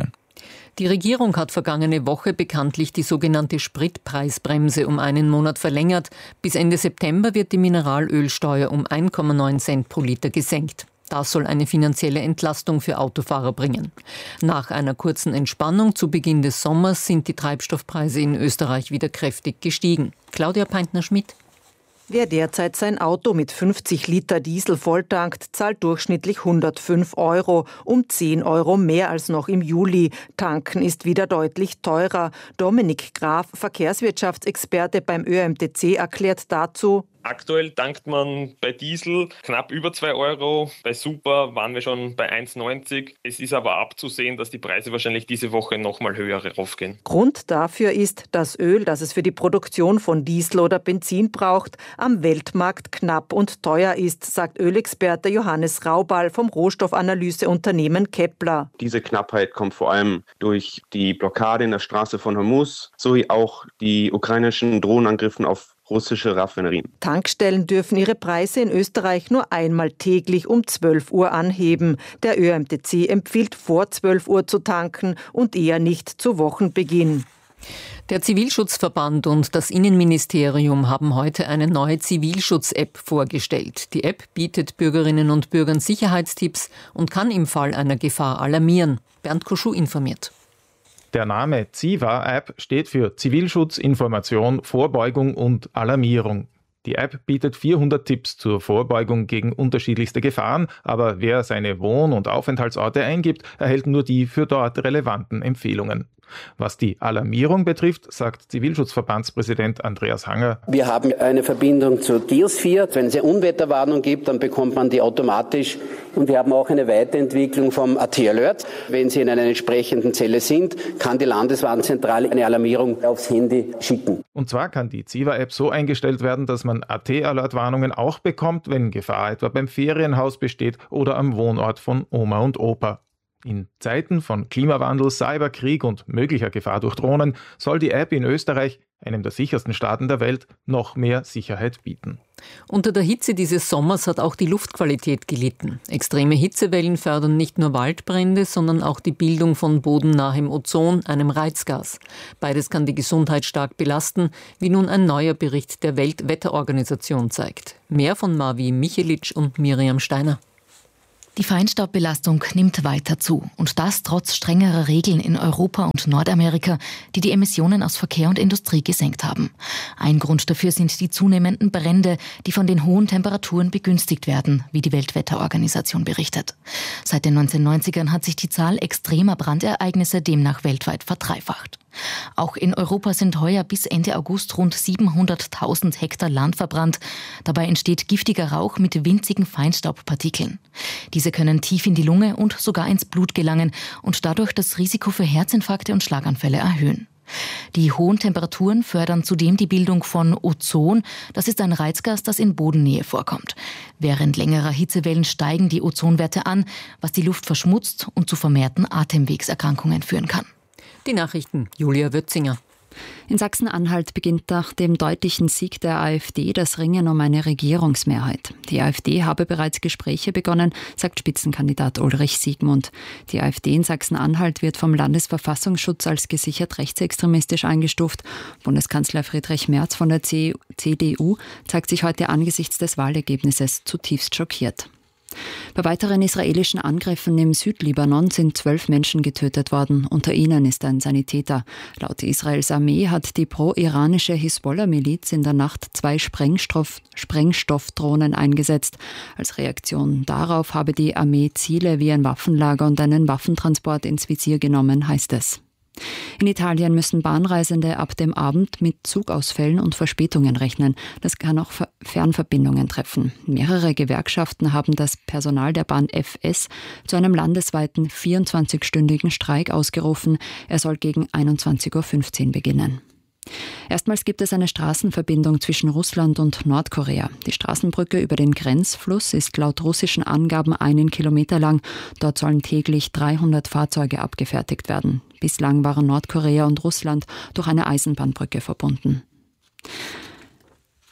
Speaker 6: Die Regierung hat vergangene Woche bekanntlich die sogenannte Spritpreisbremse um einen Monat verlängert. Bis Ende September wird die Mineralölsteuer um eins Komma neun Cent pro Liter gesenkt. Das soll eine finanzielle Entlastung für Autofahrer bringen. Nach einer kurzen Entspannung zu Beginn des Sommers sind die Treibstoffpreise in Österreich wieder kräftig gestiegen. Claudia Peintner-Schmidt.
Speaker 8: Wer derzeit sein Auto mit fünfzig Liter Diesel volltankt, zahlt durchschnittlich hundertfünf Euro, um zehn Euro mehr als noch im Juli. Tanken ist wieder deutlich teurer. Dominik Graf, Verkehrswirtschaftsexperte beim Ö M T C, erklärt dazu:
Speaker 11: Aktuell tankt man bei Diesel knapp über zwei Euro, bei Super waren wir schon bei eins neunzig. Es ist aber abzusehen, dass die Preise wahrscheinlich diese Woche nochmal höher raufgehen.
Speaker 8: Grund dafür ist, dass Öl, das es für die Produktion von Diesel oder Benzin braucht, am Weltmarkt knapp und teuer ist, sagt Ölexperte Johannes Raubal vom Rohstoffanalyseunternehmen Kepler.
Speaker 12: Diese Knappheit kommt vor allem durch die Blockade in der Straße von Hormuz sowie auch die ukrainischen Drohnenangriffen auf russische Raffinerien.
Speaker 8: Tankstellen dürfen ihre Preise in Österreich nur einmal täglich um zwölf Uhr anheben. Der Ö M T C empfiehlt vor zwölf Uhr zu tanken und eher nicht zu Wochenbeginn.
Speaker 6: Der Zivilschutzverband und das Innenministerium haben heute eine neue Zivilschutz-App vorgestellt. Die App bietet Bürgerinnen und Bürgern Sicherheitstipps und kann im Fall einer Gefahr alarmieren. Bernd Koschuh informiert.
Speaker 13: Der Name ZIVA-App steht für Zivilschutz, Information, Vorbeugung und Alarmierung. Die App bietet vierhundert Tipps zur Vorbeugung gegen unterschiedlichste Gefahren, aber wer seine Wohn- und Aufenthaltsorte eingibt, erhält nur die für dort relevanten Empfehlungen. Was die Alarmierung betrifft, sagt Zivilschutzverbandspräsident Andreas Hanger:
Speaker 14: Wir haben eine Verbindung zu Geosphere. Wenn es eine Unwetterwarnung gibt, dann bekommt man die automatisch. Und wir haben auch eine Weiterentwicklung vom A T-Alert. Wenn Sie in einer entsprechenden Zelle sind, kann die Landeswarnzentrale eine Alarmierung aufs Handy schicken.
Speaker 13: Und zwar kann die ZIVA-App so eingestellt werden, dass man A T-Alert-Warnungen auch bekommt, wenn Gefahr etwa beim Ferienhaus besteht oder am Wohnort von Oma und Opa. In Zeiten von Klimawandel, Cyberkrieg und möglicher Gefahr durch Drohnen soll die App in Österreich, einem der sichersten Staaten der Welt, noch mehr Sicherheit bieten.
Speaker 6: Unter der Hitze dieses Sommers hat auch die Luftqualität gelitten. Extreme Hitzewellen fördern nicht nur Waldbrände, sondern auch die Bildung von bodennahem Ozon, einem Reizgas. Beides kann die Gesundheit stark belasten, wie nun ein neuer Bericht der Weltwetterorganisation zeigt. Mehr von Marvi Michelic und Miriam Steiner.
Speaker 26: Die Feinstaubbelastung nimmt weiter zu und das trotz strengerer Regeln in Europa und Nordamerika, die die Emissionen aus Verkehr und Industrie gesenkt haben. Ein Grund dafür sind die zunehmenden Brände, die von den hohen Temperaturen begünstigt werden, wie die Weltwetterorganisation berichtet. Seit den neunzehnhundertneunzigern hat sich die Zahl extremer Brandereignisse demnach weltweit verdreifacht. Auch in Europa sind heuer bis Ende August rund siebenhunderttausend Hektar Land verbrannt. Dabei entsteht giftiger Rauch mit winzigen Feinstaubpartikeln. Diese können tief in die Lunge und sogar ins Blut gelangen und dadurch das Risiko für Herzinfarkte und Schlaganfälle erhöhen. Die hohen Temperaturen fördern zudem die Bildung von Ozon. Das ist ein Reizgas, das in Bodennähe vorkommt. Während längerer Hitzewellen steigen die Ozonwerte an, was die Luft verschmutzt und zu vermehrten Atemwegserkrankungen führen kann.
Speaker 6: Die Nachrichten, Julia Würzinger.
Speaker 27: In Sachsen-Anhalt beginnt nach dem deutlichen Sieg der AfD das Ringen um eine Regierungsmehrheit. Die AfD habe bereits Gespräche begonnen, sagt Spitzenkandidat Ulrich Siegmund. Die AfD in Sachsen-Anhalt wird vom Landesverfassungsschutz als gesichert rechtsextremistisch eingestuft. Bundeskanzler Friedrich Merz von der C D U zeigt sich heute angesichts des Wahlergebnisses zutiefst schockiert. Bei weiteren israelischen Angriffen im Südlibanon sind zwölf Menschen getötet worden. Unter ihnen ist ein Sanitäter. Laut Israels Armee hat die pro-iranische Hisbollah-Miliz in der Nacht zwei Sprengstoff, Sprengstoffdrohnen eingesetzt. Als Reaktion darauf habe die Armee Ziele wie ein Waffenlager und einen Waffentransport ins Visier genommen, heißt es. In Italien müssen Bahnreisende ab dem Abend mit Zugausfällen und Verspätungen rechnen. Das kann auch Fernverbindungen treffen. Mehrere Gewerkschaften haben das Personal der Bahn F S zu einem landesweiten vierundzwanzigstündigen Streik ausgerufen. Er soll gegen einundzwanzig Uhr fünfzehn beginnen. Erstmals gibt es eine Straßenverbindung zwischen Russland und Nordkorea. Die Straßenbrücke über den Grenzfluss ist laut russischen Angaben einen Kilometer lang. Dort sollen täglich dreihundert Fahrzeuge abgefertigt werden. Bislang waren Nordkorea und Russland durch eine Eisenbahnbrücke verbunden.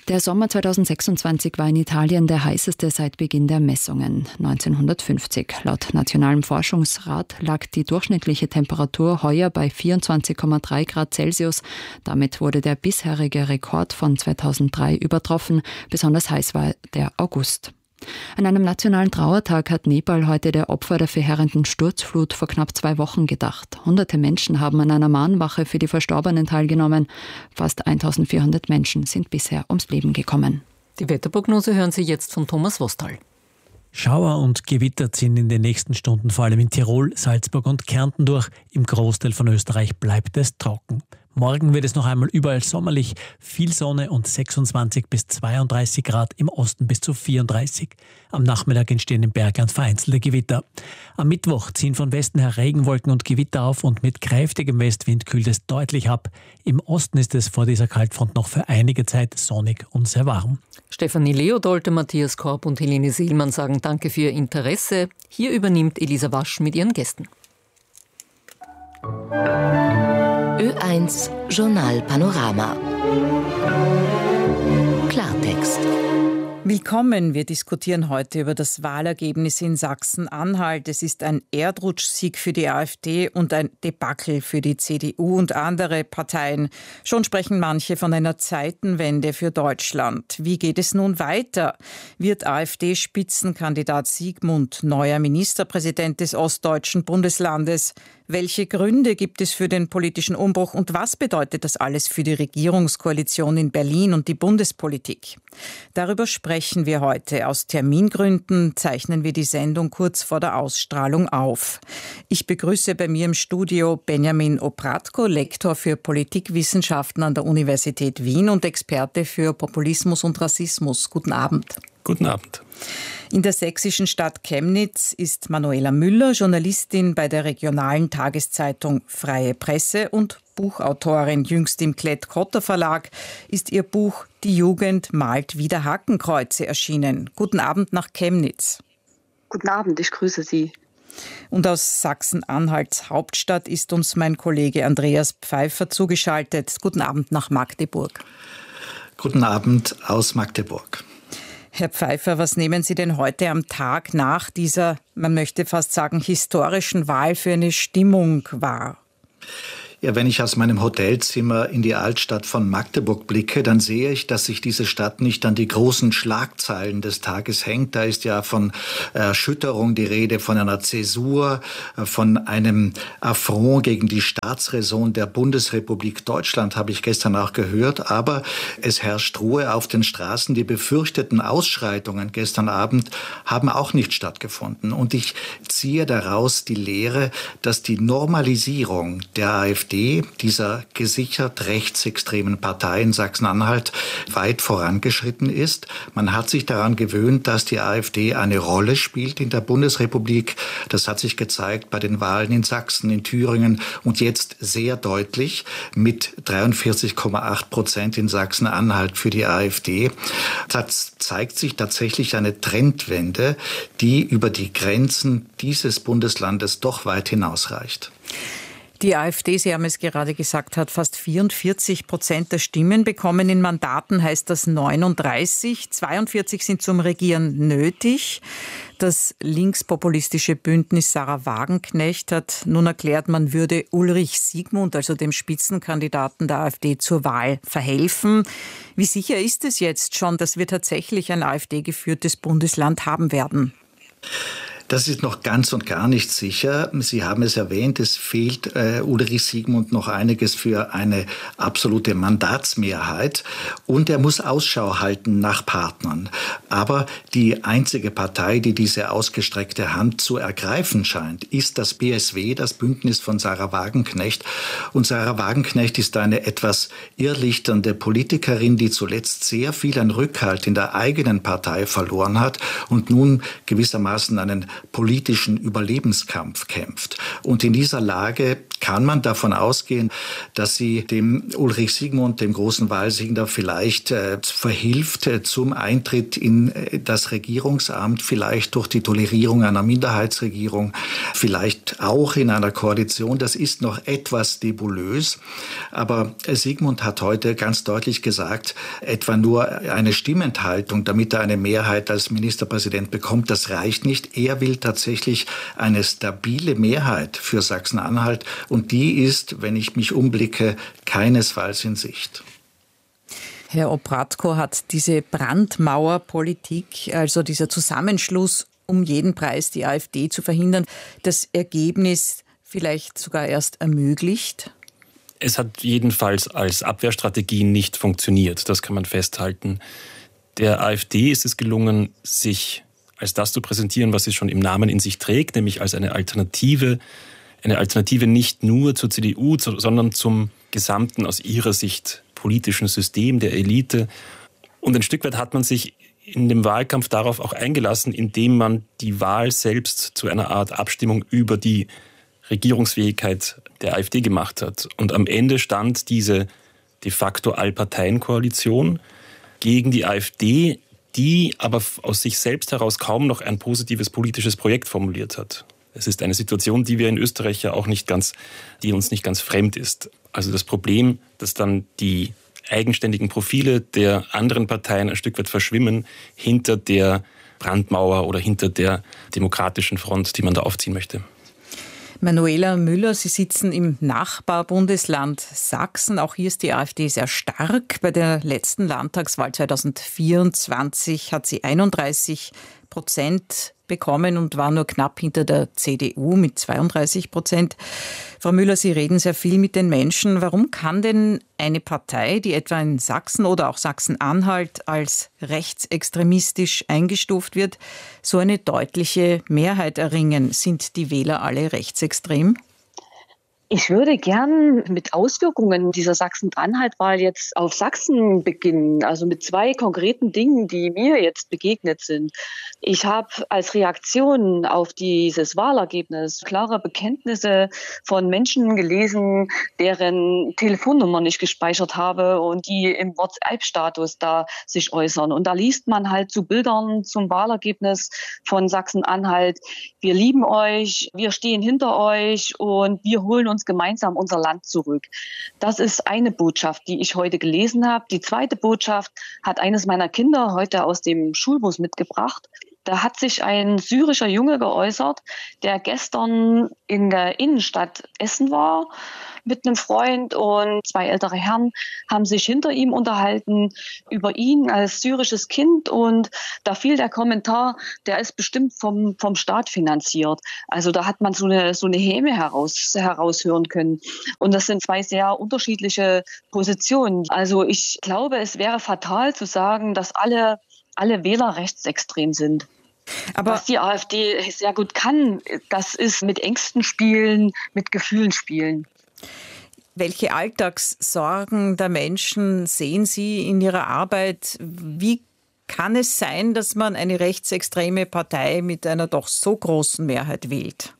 Speaker 27: Der Sommer zweitausendsechsundzwanzig war in Italien der heißeste seit Beginn der Messungen neunzehnhundertfünfzig. Laut Nationalem Forschungsrat lag die durchschnittliche Temperatur heuer bei vierundzwanzig Komma drei Grad Celsius. Damit wurde der bisherige Rekord von zweitausenddrei übertroffen. Besonders heiß war der August. An einem nationalen Trauertag hat Nepal heute der Opfer der verheerenden Sturzflut vor knapp zwei Wochen gedacht. Hunderte Menschen haben an einer Mahnwache für die Verstorbenen teilgenommen. Fast eintausendvierhundert Menschen sind bisher ums Leben gekommen.
Speaker 6: Die Wetterprognose hören Sie jetzt von Thomas Wostal.
Speaker 10: Schauer und Gewitter ziehen in den nächsten Stunden vor allem in Tirol, Salzburg und Kärnten durch. Im Großteil von Österreich bleibt es trocken. Morgen wird es noch einmal überall sommerlich, viel Sonne und sechsundzwanzig bis zweiunddreißig Grad, im Osten bis zu vierunddreißig. Am Nachmittag entstehen im Bergland vereinzelte Gewitter. Am Mittwoch ziehen von Westen her Regenwolken und Gewitter auf und mit kräftigem Westwind kühlt es deutlich ab. Im Osten ist es vor dieser Kaltfront noch für einige Zeit sonnig und sehr warm.
Speaker 6: Stefanie Leodolte, Matthias Korb und Helene Seelmann sagen Danke für Ihr Interesse. Hier übernimmt Elisa Wasch mit ihren Gästen.
Speaker 15: Ö eins Journal Panorama. Klartext.
Speaker 16: Willkommen, wir diskutieren heute über das Wahlergebnis in Sachsen-Anhalt. Es ist ein Erdrutschsieg für die AfD und ein Debakel für die C D U und andere Parteien. Schon sprechen manche von einer Zeitenwende für Deutschland. Wie geht es nun weiter? Wird AfD-Spitzenkandidat Sigmund neuer Ministerpräsident des ostdeutschen Bundeslandes? Welche Gründe gibt es für den politischen Umbruch und was bedeutet das alles für die Regierungskoalition in Berlin und die Bundespolitik? Darüber sprechen wir heute. Aus Termingründen zeichnen wir die Sendung kurz vor der Ausstrahlung auf. Ich begrüße bei mir im Studio Benjamin Opratko, Lektor für Politikwissenschaften an der Universität Wien und Experte für Populismus und Rassismus. Guten Abend.
Speaker 24: Guten Abend.
Speaker 16: In der sächsischen Stadt Chemnitz ist Manuela Müller, Journalistin bei der regionalen Tageszeitung Freie Presse und Buchautorin. Jüngst im Klett-Cotta Verlag ist ihr Buch Die Jugend malt wieder Hakenkreuze erschienen. Guten Abend nach Chemnitz.
Speaker 17: Guten Abend, ich grüße Sie.
Speaker 16: Und aus Sachsen-Anhalts Hauptstadt ist uns mein Kollege Andreas Pfeiffer zugeschaltet. Guten Abend nach Magdeburg.
Speaker 18: Guten Abend aus Magdeburg.
Speaker 16: Herr Pfeiffer, was nehmen Sie denn heute am Tag nach dieser, man möchte fast sagen, historischen Wahl für eine Stimmung wahr?
Speaker 18: Ja, wenn ich aus meinem Hotelzimmer in die Altstadt von Magdeburg blicke, dann sehe ich, dass sich diese Stadt nicht an die großen Schlagzeilen des Tages hängt. Da ist ja von Erschütterung die Rede, von einer Zäsur, von einem Affront gegen die Staatsräson der Bundesrepublik Deutschland, habe ich gestern auch gehört. Aber es herrscht Ruhe auf den Straßen. Die befürchteten Ausschreitungen gestern Abend haben auch nicht stattgefunden. Und ich ziehe daraus die Lehre, dass die Normalisierung der AfD, dieser gesichert rechtsextremen Partei in Sachsen-Anhalt, weit vorangeschritten ist. Man hat sich daran gewöhnt, dass die AfD eine Rolle spielt in der Bundesrepublik. Das hat sich gezeigt bei den Wahlen in Sachsen, in Thüringen und jetzt sehr deutlich mit dreiundvierzig Komma acht Prozent in Sachsen-Anhalt für die AfD. Das zeigt sich tatsächlich eine Trendwende, die über die Grenzen dieses Bundeslandes doch weit hinausreicht.
Speaker 16: Die AfD, Sie haben es gerade gesagt, hat fast vierundvierzig Prozent der Stimmen bekommen. In Mandaten heißt das neununddreißig. zweiundvierzig sind zum Regieren nötig. Das linkspopulistische Bündnis Sarah Wagenknecht hat nun erklärt, man würde Ulrich Sigmund, also dem Spitzenkandidaten der AfD, zur Wahl verhelfen. Wie sicher ist es jetzt schon, dass wir tatsächlich ein AfD-geführtes Bundesland haben werden?
Speaker 18: Das ist noch ganz und gar nicht sicher. Sie haben es erwähnt, es fehlt äh, Ulrich Sigmund noch einiges für eine absolute Mandatsmehrheit. Und er muss Ausschau halten nach Partnern. Aber die einzige Partei, die diese ausgestreckte Hand zu ergreifen scheint, ist das B S W, das Bündnis von Sarah Wagenknecht. Und Sarah Wagenknecht ist eine etwas irrlichternde Politikerin, die zuletzt sehr viel an Rückhalt in der eigenen Partei verloren hat und nun gewissermaßen einen politischen Überlebenskampf kämpft. Und in dieser Lage kann man davon ausgehen, dass sie dem Ulrich Siegmund, dem großen Wahlsieger, vielleicht äh, verhilft äh, zum Eintritt in äh, das Regierungsamt, vielleicht durch die Tolerierung einer Minderheitsregierung, vielleicht auch in einer Koalition. Das ist noch etwas nebulös. Aber äh, Siegmund hat heute ganz deutlich gesagt, etwa nur eine Stimmenthaltung, damit er eine Mehrheit als Ministerpräsident bekommt, das reicht nicht. Er will tatsächlich eine stabile Mehrheit für Sachsen-Anhalt. Und die ist, wenn ich mich umblicke, keinesfalls in Sicht.
Speaker 16: Herr Obradko, hat diese Brandmauerpolitik, also dieser Zusammenschluss, um jeden Preis die AfD zu verhindern, das Ergebnis vielleicht sogar erst ermöglicht?
Speaker 1: Es hat jedenfalls als Abwehrstrategie nicht funktioniert, das kann man festhalten. Der AfD ist es gelungen, sich als das zu präsentieren, was sie schon im Namen in sich trägt, nämlich als eine Alternative, eine Alternative nicht nur zur C D U, sondern zum gesamten, aus ihrer Sicht, politischen System der Elite. Und ein Stück weit hat man sich in dem Wahlkampf darauf auch eingelassen, indem man die Wahl selbst zu einer Art Abstimmung über die Regierungsfähigkeit der AfD gemacht hat. Und am Ende stand diese de facto Allparteienkoalition gegen die AfD, die aber aus sich selbst heraus kaum noch ein positives politisches Projekt formuliert hat. Es ist eine Situation, die wir in Österreich ja auch nicht ganz, die uns nicht ganz fremd ist. Also das Problem, dass dann die eigenständigen Profile der anderen Parteien ein Stück weit verschwimmen hinter der Brandmauer oder hinter der demokratischen Front, die man da aufziehen möchte.
Speaker 16: Manuela Müller, Sie sitzen im Nachbarbundesland Sachsen. Auch hier ist die AfD sehr stark. Bei der letzten Landtagswahl zweitausendvierundzwanzig hat sie einunddreißig Prozent bekommen und war nur knapp hinter der C D U mit zweiunddreißig Prozent. Frau Müller, Sie reden sehr viel mit den Menschen. Warum kann denn eine Partei, die etwa in Sachsen oder auch Sachsen-Anhalt als rechtsextremistisch eingestuft wird, so eine deutliche Mehrheit erringen? Sind die Wähler alle rechtsextrem?
Speaker 17: Ich würde gern mit Auswirkungen dieser Sachsen-Anhalt-Wahl jetzt auf Sachsen beginnen, also mit zwei konkreten Dingen, die mir jetzt begegnet sind. Ich habe als Reaktion auf dieses Wahlergebnis klare Bekenntnisse von Menschen gelesen, deren Telefonnummer ich gespeichert habe und die im WhatsApp-Status da sich äußern. Und da liest man halt zu Bildern zum Wahlergebnis von Sachsen-Anhalt: Wir lieben euch, wir stehen hinter euch und wir holen uns gemeinsam unser Land zurück. Das ist eine Botschaft, die ich heute gelesen habe. Die zweite Botschaft hat eines meiner Kinder heute aus dem Schulbus mitgebracht. Da hat sich ein syrischer Junge geäußert, der gestern in der Innenstadt Essen war mit einem Freund, und zwei ältere Herren haben sich hinter ihm unterhalten über ihn als syrisches Kind, und da fiel der Kommentar, der ist bestimmt vom, vom Staat finanziert. Also da hat man so eine, so eine Häme heraus, heraushören können. Und das sind zwei sehr unterschiedliche Positionen. Also ich glaube, es wäre fatal zu sagen, dass alle, alle Wähler rechtsextrem sind. Aber was die AfD sehr gut kann, das ist mit Ängsten spielen, mit Gefühlen spielen.
Speaker 16: Welche Alltagssorgen der Menschen sehen Sie in Ihrer Arbeit? Wie kann es sein, dass man eine rechtsextreme Partei mit einer doch so großen Mehrheit wählt?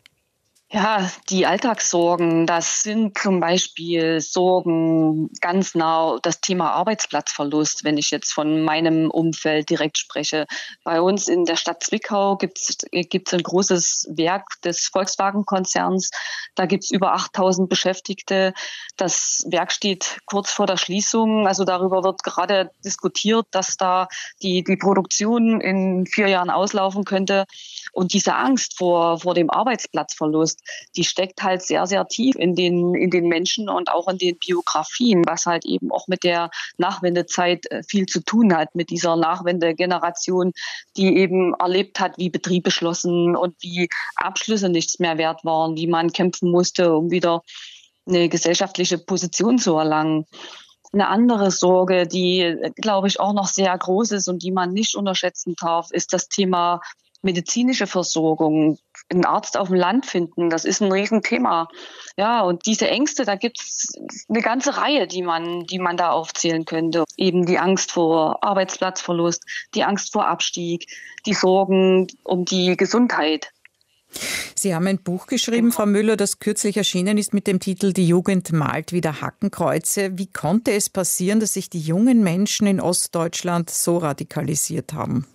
Speaker 17: Ja, die Alltagssorgen, das sind zum Beispiel Sorgen ganz nah das Thema Arbeitsplatzverlust, wenn ich jetzt von meinem Umfeld direkt spreche. Bei uns in der Stadt Zwickau gibt es gibt's ein großes Werk des Volkswagen-Konzerns. Da gibt es über achttausend Beschäftigte. Das Werk steht kurz vor der Schließung. Also darüber wird gerade diskutiert, dass da die, die Produktion in vier Jahren auslaufen könnte. Und diese Angst vor, vor dem Arbeitsplatzverlust, die steckt halt sehr, sehr tief in den, in den Menschen und auch in den Biografien, was halt eben auch mit der Nachwendezeit viel zu tun hat, mit dieser Nachwendegeneration, die eben erlebt hat, wie Betriebe schlossen und wie Abschlüsse nichts mehr wert waren, wie man kämpfen musste, um wieder eine gesellschaftliche Position zu erlangen. Eine andere Sorge, die, glaube ich, auch noch sehr groß ist und die man nicht unterschätzen darf, ist das Thema medizinische Versorgung. Einen Arzt auf dem Land finden, das ist ein Riesenthema. Ja, und diese Ängste, da gibt es eine ganze Reihe, die man, die man da aufzählen könnte. Eben die Angst vor Arbeitsplatzverlust, die Angst vor Abstieg, die Sorgen um die Gesundheit.
Speaker 16: Sie haben ein Buch geschrieben, Frau Müller, das kürzlich erschienen ist mit dem Titel »Die Jugend malt wieder Hakenkreuze«. Wie konnte es passieren, dass sich die jungen Menschen in Ostdeutschland so radikalisiert haben?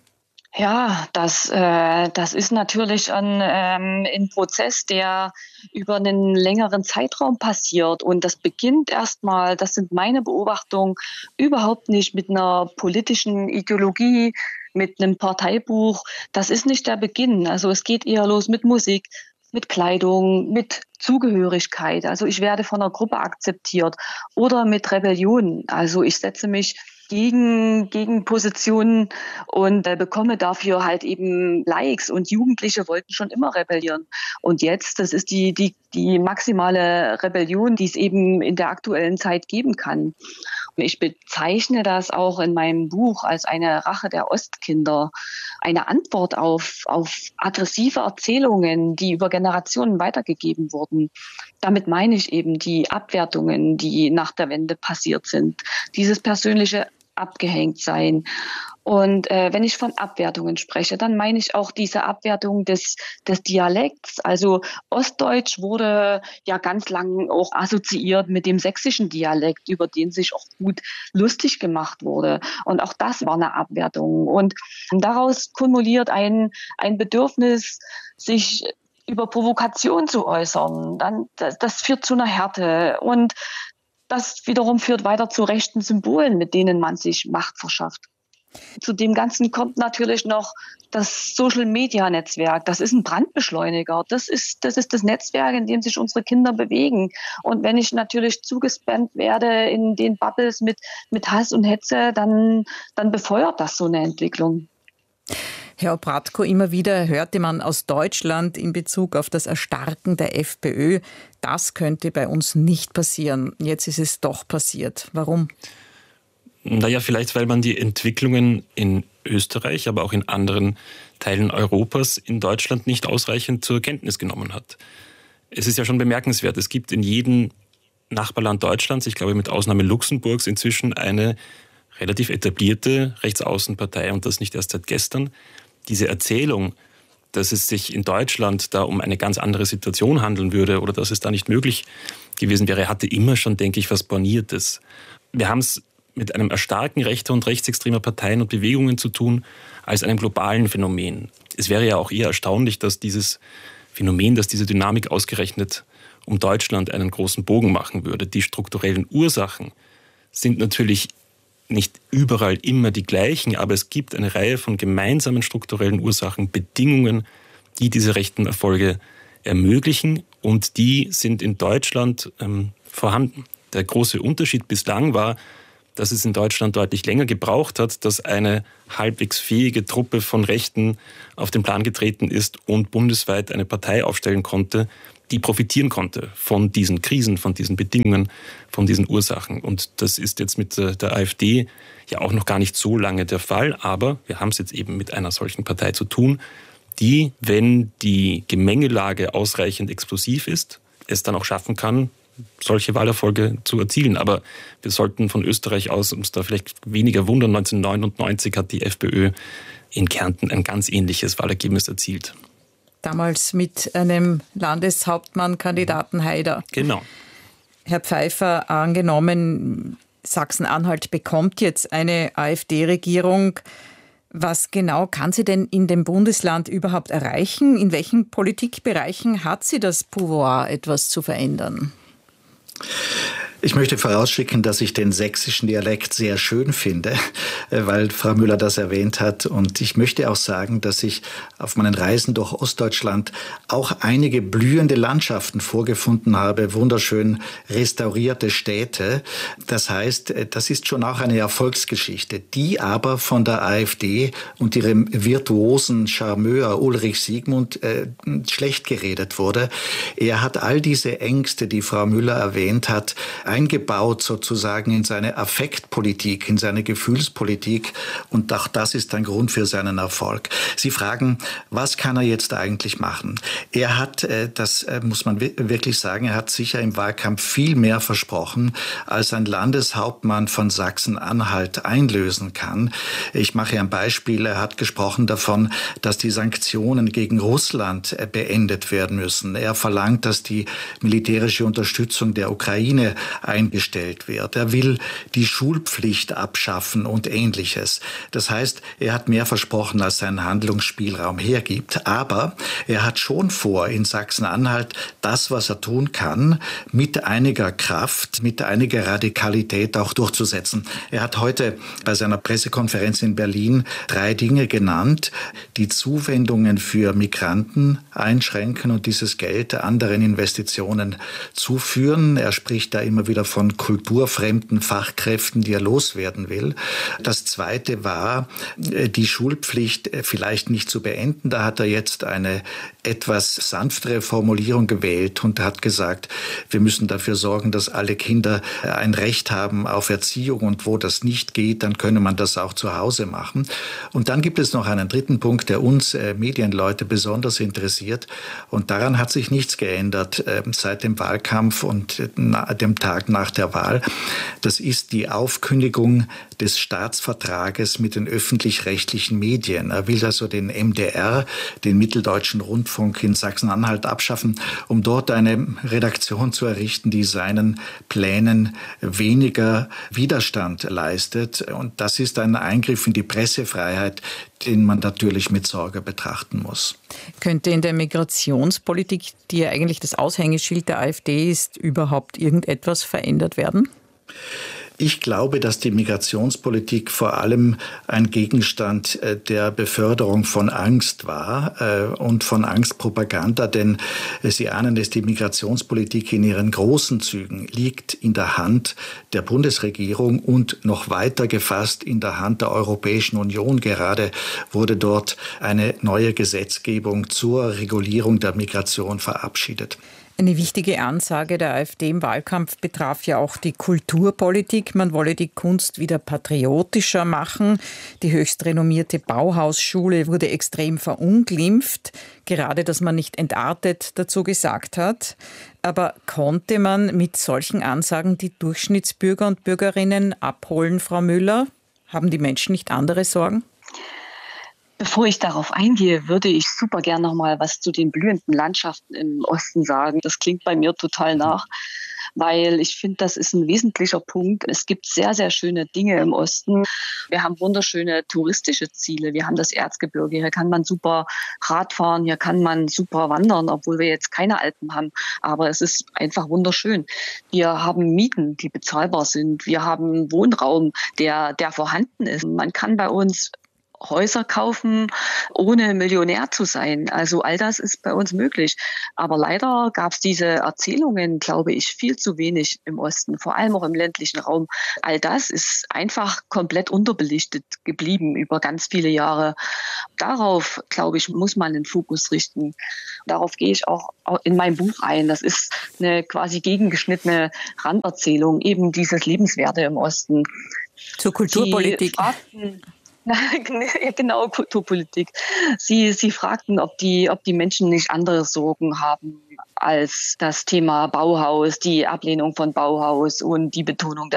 Speaker 17: Ja, das, äh, das ist natürlich ein, ähm, ein Prozess, der über einen längeren Zeitraum passiert. Und das beginnt erstmal, das sind meine Beobachtungen, überhaupt nicht mit einer politischen Ideologie, mit einem Parteibuch. Das ist nicht der Beginn. Also es geht eher los mit Musik, mit Kleidung, mit Zugehörigkeit. Also ich werde von einer Gruppe akzeptiert oder mit Rebellion. Also ich setze mich gegen, gegen Positionen und äh, bekomme dafür halt eben Likes. Und Jugendliche wollten schon immer rebellieren. Und jetzt, das ist die, die, die maximale Rebellion, die es eben in der aktuellen Zeit geben kann. Und ich bezeichne das auch in meinem Buch als eine Rache der Ostkinder, eine Antwort auf, auf aggressive Erzählungen, die über Generationen weitergegeben wurden. Damit meine ich eben die Abwertungen, die nach der Wende passiert sind. Dieses persönliche Abgehängtsein. Und äh, wenn ich von Abwertungen spreche, dann meine ich auch diese Abwertung des, des Dialekts. Also Ostdeutsch wurde ja ganz lang auch assoziiert mit dem sächsischen Dialekt, über den sich auch gut lustig gemacht wurde. Und auch das war eine Abwertung. Und daraus kumuliert ein, ein Bedürfnis, sich über Provokation zu äußern. Dann, das, das führt zu einer Härte. Und das wiederum führt weiter zu rechten Symbolen, mit denen man sich Macht verschafft. Zu dem Ganzen kommt natürlich noch das Social-Media-Netzwerk. Das ist ein Brandbeschleuniger. Das ist, das ist das Netzwerk, in dem sich unsere Kinder bewegen. Und wenn ich natürlich zugespammt werde in den Bubbles mit, mit Hass und Hetze, dann, dann befeuert das so eine Entwicklung.
Speaker 16: Herr Obradko, immer wieder hörte man aus Deutschland in Bezug auf das Erstarken der FPÖ, das könnte bei uns nicht passieren. Jetzt ist es doch passiert. Warum?
Speaker 1: Naja, vielleicht, weil man die Entwicklungen in Österreich, aber auch in anderen Teilen Europas in Deutschland nicht ausreichend zur Kenntnis genommen hat. Es ist ja schon bemerkenswert, es gibt in jedem Nachbarland Deutschlands, ich glaube mit Ausnahme Luxemburgs, inzwischen eine relativ etablierte Rechtsaußenpartei und das nicht erst seit gestern. Diese Erzählung, dass es sich in Deutschland da um eine ganz andere Situation handeln würde oder dass es da nicht möglich gewesen wäre, hatte immer schon, denke ich, was Borniertes. Wir haben es mit einem Erstarken rechter und rechtsextremer Parteien und Bewegungen zu tun als einem globalen Phänomen. Es wäre ja auch eher erstaunlich, dass dieses Phänomen, dass diese Dynamik ausgerechnet um Deutschland einen großen Bogen machen würde. Die strukturellen Ursachen sind natürlich nicht überall immer die gleichen, aber es gibt eine Reihe von gemeinsamen strukturellen Ursachen, Bedingungen, die diese rechten Erfolge ermöglichen und die sind in Deutschland ähm, vorhanden. Der große Unterschied bislang war, dass es in Deutschland deutlich länger gebraucht hat, dass eine halbwegs fähige Truppe von Rechten auf den Plan getreten ist und bundesweit eine Partei aufstellen konnte, die profitieren konnte von diesen Krisen, von diesen Bedingungen, von diesen Ursachen. Und das ist jetzt mit der AfD ja auch noch gar nicht so lange der Fall, aber wir haben es jetzt eben mit einer solchen Partei zu tun, die, wenn die Gemengelage ausreichend explosiv ist, es dann auch schaffen kann, solche Wahlerfolge zu erzielen. Aber wir sollten von Österreich aus uns da vielleicht weniger wundern. neunzehnhundertneunundneunzig hat die FPÖ in Kärnten ein ganz ähnliches Wahlergebnis erzielt.
Speaker 16: Damals mit einem Landeshauptmann, Kandidaten Haider.
Speaker 1: Genau.
Speaker 16: Herr Pfeiffer, angenommen, Sachsen-Anhalt bekommt jetzt eine AfD-Regierung. Was genau kann sie denn in dem Bundesland überhaupt erreichen? In welchen Politikbereichen hat sie das Pouvoir, etwas zu verändern?
Speaker 18: Ich möchte vorausschicken, dass ich den sächsischen Dialekt sehr schön finde, weil Frau Müller das erwähnt hat. Und ich möchte auch sagen, dass ich auf meinen Reisen durch Ostdeutschland auch einige blühende Landschaften vorgefunden habe, wunderschön restaurierte Städte. Das heißt, das ist schon auch eine Erfolgsgeschichte, die aber von der AfD und ihrem virtuosen Charmeur Ulrich Siegmund äh, schlecht geredet wurde. Er hat all diese Ängste, die Frau Müller erwähnt hat, eingebaut sozusagen in seine Affektpolitik, in seine Gefühlspolitik. Und auch das ist ein Grund für seinen Erfolg. Sie fragen, was kann er jetzt eigentlich machen? Er hat, das muss man wirklich sagen, er hat sicher im Wahlkampf viel mehr versprochen, als ein Landeshauptmann von Sachsen-Anhalt einlösen kann. Ich mache ein Beispiel. Er hat gesprochen davon, dass die Sanktionen gegen Russland beendet werden müssen. Er verlangt, dass die militärische Unterstützung der Ukraine eingestellt wird. Er will die Schulpflicht abschaffen und Ähnliches. Das heißt, er hat mehr versprochen, als sein Handlungsspielraum hergibt. Aber er hat schon vor, in Sachsen-Anhalt das, was er tun kann, mit einiger Kraft, mit einiger Radikalität auch durchzusetzen. Er hat heute bei seiner Pressekonferenz in Berlin drei Dinge genannt, die Zuwendungen für Migranten einschränken und dieses Geld anderen Investitionen zuführen. Er spricht da immer wieder von kulturfremden Fachkräften, die er loswerden will. Das Zweite war, die Schulpflicht vielleicht nicht zu beenden. Da hat er jetzt eine etwas sanftere Formulierung gewählt und hat gesagt, wir müssen dafür sorgen, dass alle Kinder ein Recht haben auf Erziehung und wo das nicht geht, dann könne man das auch zu Hause machen. Und dann gibt es noch einen dritten Punkt, der uns äh, Medienleute besonders interessiert und daran hat sich nichts geändert äh, seit dem Wahlkampf und äh, na, dem Tag nach der Wahl. Das ist die Aufkündigung des Staatsvertrages mit den öffentlich-rechtlichen Medien. Er will also den M D R, den Mitteldeutschen Rundfunk in Sachsen-Anhalt abschaffen, um dort eine Redaktion zu errichten, die seinen Plänen weniger Widerstand leistet. Und das ist ein Eingriff in die Pressefreiheit, den man natürlich mit Sorge betrachten muss.
Speaker 16: Könnte in der Migrationspolitik, die ja eigentlich das Aushängeschild der AfD ist, überhaupt irgendetwas verändert werden?
Speaker 18: Ich glaube, dass die Migrationspolitik vor allem ein Gegenstand der Beförderung von Angst war und von Angstpropaganda, denn Sie ahnen es, die Migrationspolitik in ihren großen Zügen liegt in der Hand der Bundesregierung und noch weiter gefasst in der Hand der Europäischen Union. Gerade wurde dort eine neue Gesetzgebung zur Regulierung der Migration verabschiedet.
Speaker 16: Eine wichtige Ansage der AfD im Wahlkampf betraf ja auch die Kulturpolitik. Man wolle die Kunst wieder patriotischer machen. Die höchst renommierte Bauhausschule wurde extrem verunglimpft. Gerade, dass man nicht entartet dazu gesagt hat. Aber konnte man mit solchen Ansagen die Durchschnittsbürger und Bürgerinnen abholen, Frau Müller? Haben die Menschen nicht andere Sorgen?
Speaker 17: Bevor ich darauf eingehe, würde ich super gern noch mal was zu den blühenden Landschaften im Osten sagen. Das klingt bei mir total nach, weil ich finde, das ist ein wesentlicher Punkt. Es gibt sehr, sehr schöne Dinge im Osten. Wir haben wunderschöne touristische Ziele. Wir haben das Erzgebirge. Hier kann man super Rad fahren, hier kann man super wandern, obwohl wir jetzt keine Alpen haben. Aber es ist einfach wunderschön. Wir haben Mieten, die bezahlbar sind. Wir haben Wohnraum, der, der vorhanden ist. Man kann bei uns Häuser kaufen, ohne Millionär zu sein. Also all das ist bei uns möglich. Aber leider gab es diese Erzählungen, glaube ich, viel zu wenig im Osten, vor allem auch im ländlichen Raum. All das ist einfach komplett unterbelichtet geblieben über ganz viele Jahre. Darauf, glaube ich, muss man den Fokus richten. Darauf gehe ich auch in mein Buch ein. Das ist eine quasi gegengeschnittene Randerzählung, eben dieses Lebenswerte im Osten.
Speaker 16: Zur Kulturpolitik.
Speaker 17: Ja, genau, Kulturpolitik. Sie, Sie fragten, ob die, ob die Menschen nicht andere Sorgen haben als das Thema Bauhaus, die Ablehnung von Bauhaus und die Betonung der